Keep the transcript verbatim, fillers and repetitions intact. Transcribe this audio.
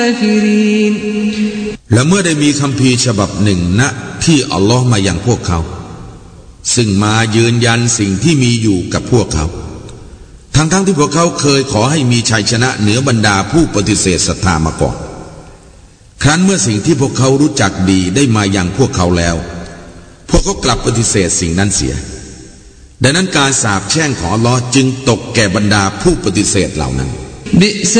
และเมื่อได้มีคัมภีร์ฉบับหนึ่งณที่อัลลอฮ์มาอย่างพวกเขาซึ่งมายืนยันสิ่งที่มีอยู่กับพวกเขาทั้งทั้งที่พวกเขาเคยขอให้มีชัยชนะเหนือบรรดาผู้ปฏิเสธศรัทธามาก่อนครั้นเมื่อสิ่งที่พวกเขารู้จักดีได้มาอย่างพวกเขาแล้วพวกเขากลับปฏิเสธสิ่งนั้นเสียดังนั้นการสาปแช่งของอัลลอฮ์จึงตกแก่บรรดาผู้ปฏิเสธเหล่านั้นบิส